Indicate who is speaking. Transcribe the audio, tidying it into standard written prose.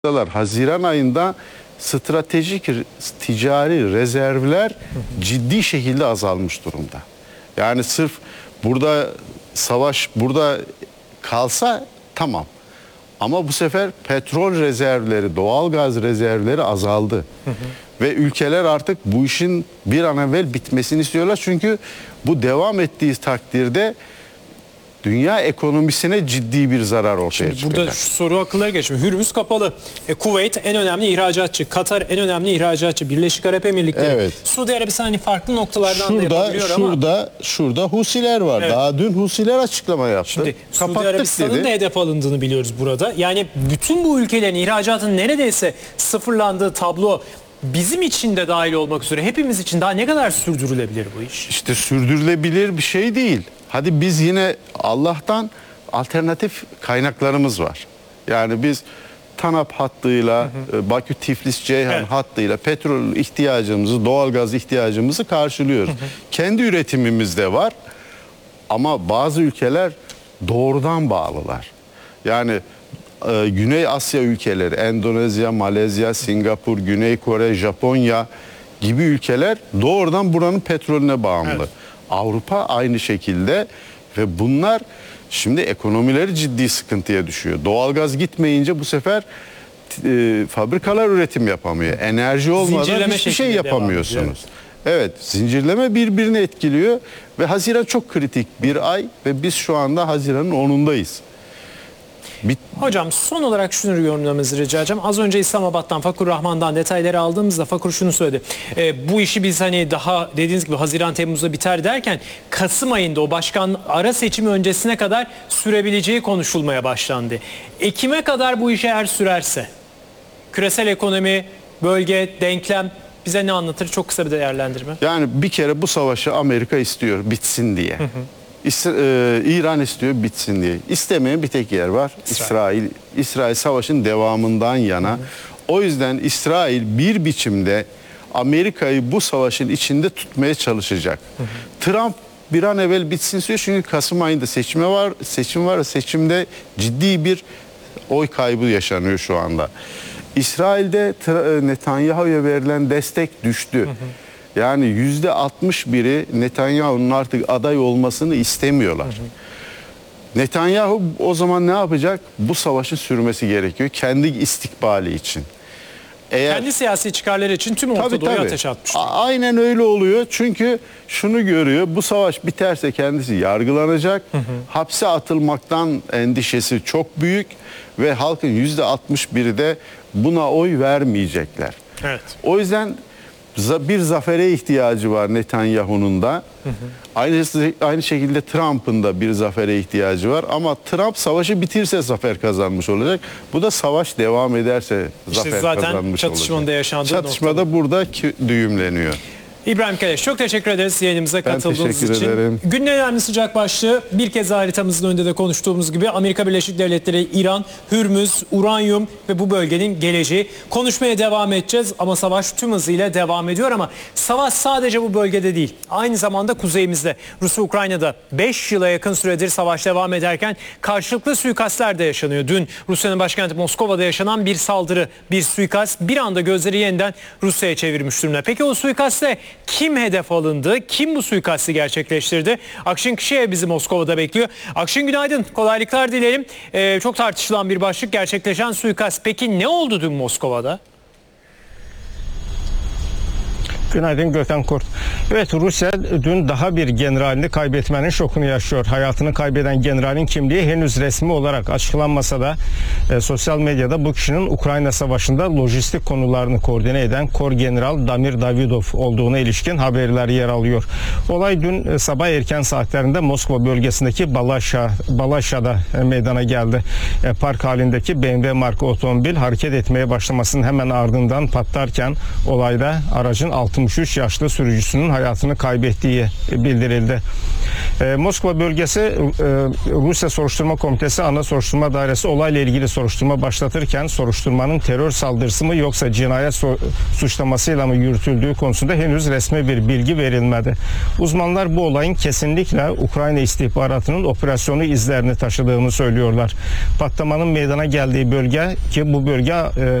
Speaker 1: Haziran ayında stratejik ticari rezervler ciddi şekilde azalmış durumda. Yani sırf burada savaş burada kalsa tamam. Ama bu sefer petrol rezervleri, doğal gaz rezervleri azaldı. Ve ülkeler artık bu işin bir an evvel bitmesini istiyorlar. Çünkü bu devam ettiği takdirde dünya ekonomisine ciddi bir zarar ortaya çıkacak.
Speaker 2: Burada şu soru akıllara geçmiyor. Hürmüz kapalı. Kuveyt en önemli ihracatçı. Katar en önemli ihracatçı. Birleşik Arap Emirlikleri.
Speaker 1: Evet.
Speaker 2: Suudi Arabistan hani farklı noktalardan da yapabiliyor ama.
Speaker 1: Şurada Husiler var.
Speaker 2: Evet.
Speaker 1: Daha dün Husiler açıklama yaptı.
Speaker 2: Şimdi Suudi
Speaker 1: Kapattık
Speaker 2: Arabistan'ın
Speaker 1: dedi.
Speaker 2: da hedef alındığını biliyoruz burada. Yani bütün bu ülkelerin ihracatının neredeyse sıfırlandığı tablo bizim için de dahil olmak üzere hepimiz için daha ne kadar sürdürülebilir bu iş?
Speaker 1: İşte sürdürülebilir bir şey değil. Hadi biz yine Allah'tan alternatif kaynaklarımız var. Yani biz TANAP hattıyla, Bakü-Tiflis-Ceyhan hattıyla petrol ihtiyacımızı, doğalgaz ihtiyacımızı karşılıyoruz. Kendi üretimimiz de var ama bazı ülkeler doğrudan bağlılar. Yani Güney Asya ülkeleri, Endonezya, Malezya, Singapur, Güney Kore, Japonya gibi ülkeler doğrudan buranın petrolüne bağımlı. Evet. Avrupa aynı şekilde ve bunlar şimdi ekonomileri ciddi sıkıntıya düşüyor. Doğalgaz gitmeyince bu sefer fabrikalar üretim yapamıyor. Enerji olmadan hiçbir şey yapamıyorsunuz. Evet, zincirleme birbirini etkiliyor ve Haziran çok kritik bir ay ve biz şu anda Haziran'ın 10'undayız.
Speaker 2: Hocam son olarak şunu yorumlamanızı rica edeceğim. Az önce İslamabad'dan Fakur Rahman'dan detayları aldığımızda Fakur şunu söyledi. Bu işi biz hani daha dediğiniz gibi Haziran Temmuz'da biter derken Kasım ayında o başkan ara seçimi öncesine kadar sürebileceği konuşulmaya başlandı. Ekim'e kadar bu iş eğer sürerse küresel ekonomi, bölge, denklem bize ne anlatır? Çok kısa bir değerlendirme.
Speaker 1: Yani bir kere bu savaşı Amerika istiyor bitsin diye. İran istiyor bitsin diye. İstemeyen bir tek yer var. İsrail. İsrail savaşın devamından yana. O yüzden İsrail bir biçimde Amerika'yı bu savaşın içinde tutmaya çalışacak. Trump bir an evvel bitsin istiyor çünkü Kasım ayında seçim var. Seçimde ciddi bir oy kaybı yaşanıyor şu anda. İsrail'de Netanyahu'ya verilen destek düştü. Yani %61'i Netanyahu'nun artık aday olmasını istemiyorlar. Netanyahu o zaman ne yapacak? Bu savaşın sürmesi gerekiyor kendi istikbali için.
Speaker 2: Kendi siyasi çıkarları için tüm Orta Doğu'ya ateş atmış.
Speaker 1: Aynen öyle oluyor. Çünkü şunu görüyor. Bu savaş biterse kendisi yargılanacak. Hapse atılmaktan endişesi çok büyük ve halkın %61'i de buna oy vermeyecekler.
Speaker 2: Evet.
Speaker 1: O yüzden bir zafere ihtiyacı var Netanyahu'nun da. Aynı şekilde Trump'ın da bir zafere ihtiyacı var. Ama Trump savaşı bitirse zafer kazanmış olacak. Bu da savaş devam ederse zafer kazanmış olacak.
Speaker 2: Zaten çatışmanın da yaşandığı
Speaker 1: Çatışmada burada düğümleniyor.
Speaker 2: İbrahim Keleş çok teşekkür ederiz yayınımıza katıldığınız için.
Speaker 1: Ederim.
Speaker 2: Günün önemli sıcak başlığı bir kez daha haritamızın önünde de konuştuğumuz gibi Amerika Birleşik Devletleri, İran, Hürmüz, uranyum ve bu bölgenin geleceği. Konuşmaya devam edeceğiz ama savaş tüm hızıyla devam ediyor ama savaş sadece bu bölgede değil. Aynı zamanda kuzeyimizde Rusya-Ukrayna'da 5 yıla yakın süredir savaş devam ederken karşılıklı suikastler de yaşanıyor. Dün Rusya'nın başkenti Moskova'da yaşanan bir saldırı, bir suikast bir anda gözleri yeniden Rusya'ya çevirmiş durumda. Peki o suikaste kim hedef alındı? Kim bu suikastı gerçekleştirdi? Akşin Kişiyev bizi Moskova'da bekliyor. Akşin günaydın. Kolaylıklar dilerim. Çok tartışılan bir başlık gerçekleşen suikast. Peki ne oldu dün Moskova'da?
Speaker 3: Günaydın Gökhan Kurt. Evet, Rusya dün daha bir generalini kaybetmenin şokunu yaşıyor. Hayatını kaybeden generalin kimliği henüz resmi olarak açıklanmasa da sosyal medyada bu kişinin Ukrayna Savaşı'nda lojistik konularını koordine eden Kor General Damir Davidov olduğuna ilişkin haberler yer alıyor. Olay dün sabah erken saatlerinde Moskova bölgesindeki Balaşa'da meydana geldi. Park halindeki BMW marka otomobil hareket etmeye başlamasının hemen ardından patlarken olayda aracın altı 63 yaşlı sürücüsünün hayatını kaybettiği bildirildi. Moskva bölgesi Rusya Soruşturma Komitesi Ana Soruşturma Dairesi olayla ilgili soruşturma başlatırken soruşturmanın terör saldırısı mı yoksa cinayet suçlamasıyla mı yürütüldüğü konusunda henüz resmi bir bilgi verilmedi. Uzmanlar bu olayın kesinlikle Ukrayna istihbaratının operasyonu izlerini taşıdığını söylüyorlar. Patlamanın meydana geldiği bölge ki bu bölge